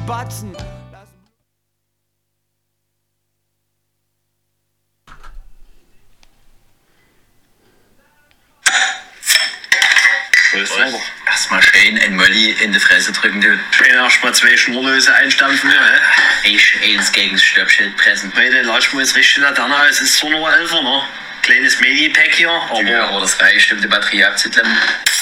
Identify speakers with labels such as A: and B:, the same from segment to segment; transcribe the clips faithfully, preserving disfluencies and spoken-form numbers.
A: Batzen.
B: Erstmal schön ein Molly in die Fresse drücken, du.
C: Schön erstmal zwei Schnurlöse einstampfen, ne?
B: Ich eins gegen das Stoppschild pressen.
C: Heute lassen wir jetzt richtig Laterne aus. Es ist zwar nur elf, ne? Kleines Medipack hier, aber...
B: Ja, aber das reicht, um die Batterie abzuklemmen.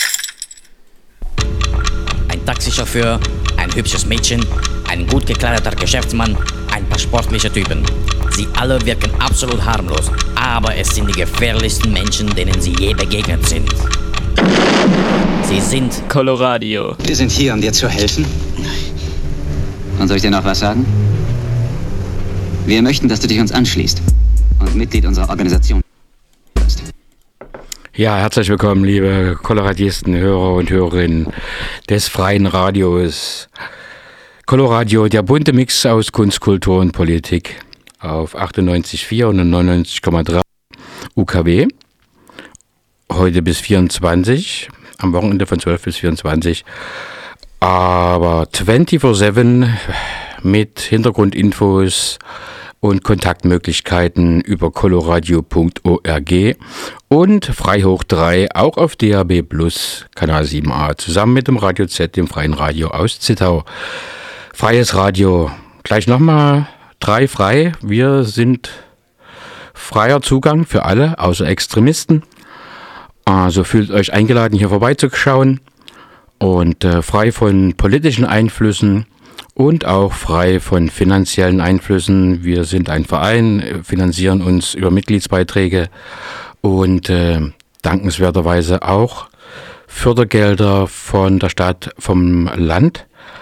D: Ein Taxichauffeur, ein hübsches Mädchen, ein gut gekleideter Geschäftsmann, ein paar sportliche Typen. Sie alle wirken absolut harmlos, aber es sind die gefährlichsten Menschen, denen sie je begegnet sind. Sie sind
E: Coloradio.
F: Wir sind hier, um dir zu helfen. Und soll ich dir noch was sagen? Wir möchten, dass du dich uns anschließt und Mitglied unserer Organisation bist.
G: Ja, herzlich willkommen, liebe Coloradisten, Hörer und Hörerinnen des freien Radios. Coloradio, der bunte Mix aus Kunst, Kultur und Politik auf achtundneunzig Komma vier und neunundneunzig Komma drei U K W. Heute bis vierundzwanzig, am Wochenende von zwölf bis vierundzwanzig, aber vierundzwanzig sieben mit Hintergrundinfos und Kontaktmöglichkeiten über coloradio punkt org und frei hoch drei auch auf D A B Plus, Kanal sieben a, zusammen mit dem Radio Z, dem freien Radio aus Zittau. Freies Radio, gleich nochmal drei frei, wir sind freier Zugang für alle, außer Extremisten. Also fühlt euch eingeladen, hier vorbeizuschauen und äh, frei von politischen Einflüssen und auch frei von finanziellen Einflüssen. Wir sind ein Verein, finanzieren uns über Mitgliedsbeiträge und äh, dankenswerterweise auch Fördergelder von der Stadt, vom Land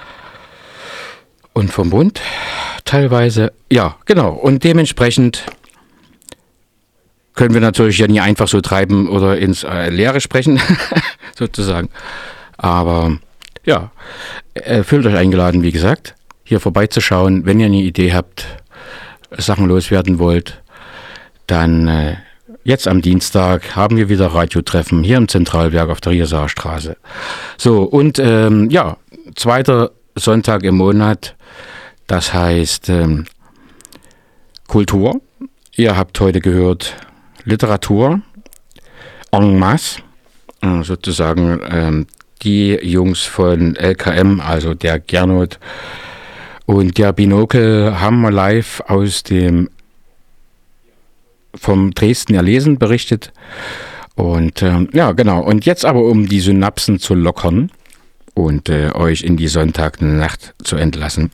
G: und vom Bund teilweise. Ja, genau. Und dementsprechend können wir natürlich ja nie einfach so treiben oder ins äh, Leere sprechen, sozusagen. Aber ja, äh, fühlt euch eingeladen, wie gesagt, hier vorbeizuschauen. Wenn ihr eine Idee habt, Sachen loswerden wollt, dann äh, jetzt am Dienstag haben wir wieder Radiotreffen hier im Zentralwerk auf der Riesaer Straße. So, und ähm, ja, zweiter Sonntag im Monat, das heißt ähm, Kultur. Ihr habt heute gehört Literatur en masse, äh, sozusagen ähm, die Jungs von L K M, also der Gernot und der Binokel, haben wir live aus dem vom Dresden Erlesen berichtet. Und ähm, ja, genau. Und jetzt aber, um die Synapsen zu lockern und äh, euch in die Sonntagnacht zu entlassen.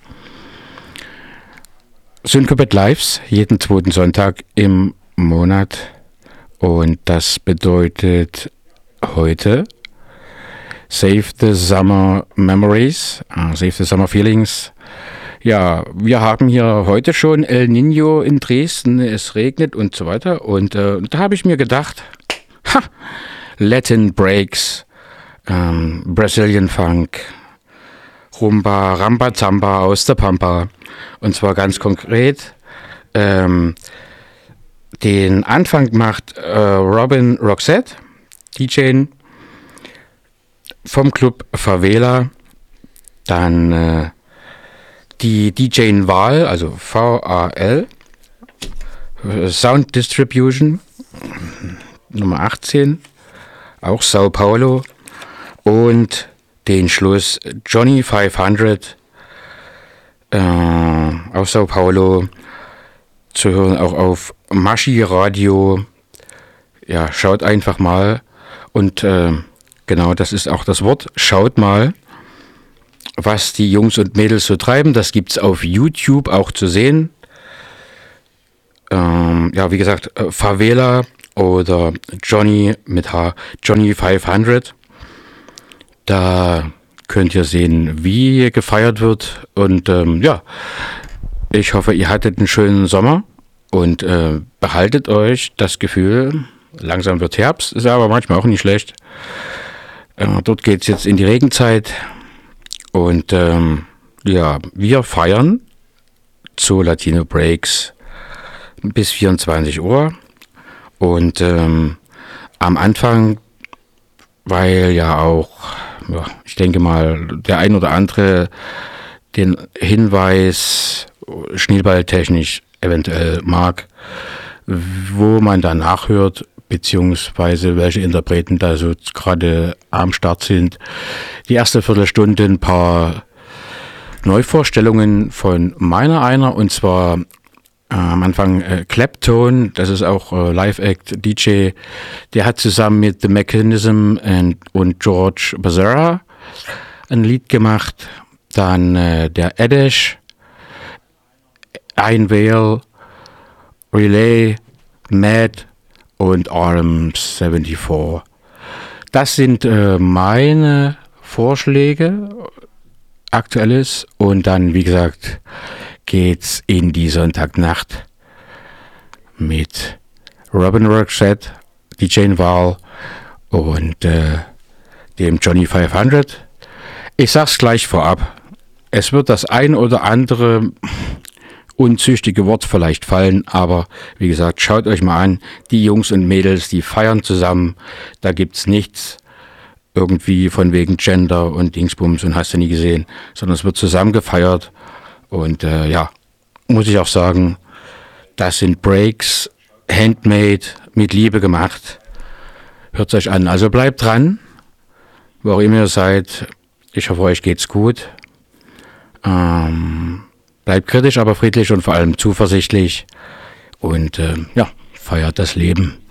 G: Syncopet Lives, jeden zweiten Sonntag im Monat. Und das bedeutet heute Save the Summer Memories, uh, Save the Summer Feelings. Ja, wir haben hier heute schon El Niño in Dresden, es regnet und so weiter. Und äh, da habe ich mir gedacht, ha, Latin Breaks, ähm, Brazilian Funk, Rumba, Ramba Zamba aus der Pampa. Und zwar ganz konkret, ähm, den Anfang macht äh, Robin Roxette, D J vom Club Favela, dann äh, die D J-Wahl, also V A L, Sound Distribution, Nummer achtzehn, auch Sao Paulo, und den Schluss Johnny fünfhundert äh, aus Sao Paulo, zu hören auch auf Maschi Radio. Ja, schaut einfach mal. Und äh, genau, das ist auch das Wort. Schaut mal, was die Jungs und Mädels so treiben. Das gibt's auf YouTube auch zu sehen. Ähm, ja, wie gesagt, äh, Favela oder Johnny mit H, Johnny fünfhundert. Da könnt ihr sehen, wie gefeiert wird. Und ähm, ja, ich hoffe, ihr hattet einen schönen Sommer und äh, behaltet euch das Gefühl, langsam wird Herbst, ist aber manchmal auch nicht schlecht. Äh, dort geht es jetzt in die Regenzeit und ähm, ja, wir feiern zu Latino Breaks bis vierundzwanzig Uhr und ähm, am Anfang, weil ja auch, ja, ich denke mal, der ein oder andere den Hinweis schneeballtechnisch eventuell mag, wo man da nachhört, beziehungsweise welche Interpreten da so gerade am Start sind. Die erste Viertelstunde ein paar Neuvorstellungen von meiner einer, und zwar äh, am Anfang äh, Clapton, das ist auch äh, Live-Act-D J, der hat zusammen mit The Mechanism and, und George Becerra ein Lied gemacht. Dann äh, der Edesh, Ein Veil, Relay, Mad und R M vierundsiebzig. Das sind äh, meine Vorschläge, aktuelles, und dann, wie gesagt, geht's in die Sonntagnacht mit Robin Roxette, D J Val und äh, dem Johnny fünfhundert. Ich sag's gleich vorab, es wird das ein oder andere unzüchtige Wort vielleicht fallen, aber wie gesagt, schaut euch mal an, die Jungs und Mädels, die feiern zusammen, da gibt's nichts irgendwie von wegen Gender und Dingsbums und hast du nie gesehen, sondern es wird zusammen gefeiert und äh, ja, muss ich auch sagen, das sind Breaks, handmade, mit Liebe gemacht. Hört's euch an, also bleibt dran, wo auch immer ihr seid, ich hoffe, euch geht's gut. Ähm, bleibt kritisch, aber friedlich und vor allem zuversichtlich und äh, ja, feiert das Leben.